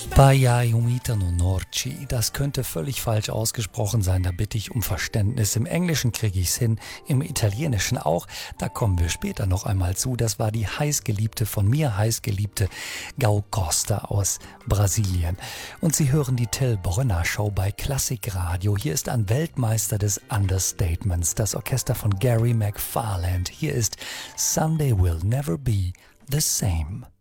Payayumita no Norci, das könnte völlig falsch ausgesprochen sein, da bitte ich um Verständnis. Im Englischen kriege ich's hin, im Italienischen auch, da kommen wir später noch einmal zu. Das war die heißgeliebte, von mir heißgeliebte Gal Costa aus Brasilien. Und Sie hören die Till Brönner Show bei Klassikradio. Hier ist ein Weltmeister des Understatements, das Orchester von Gary McFarland. Hier ist Sunday Will Never Be the Same.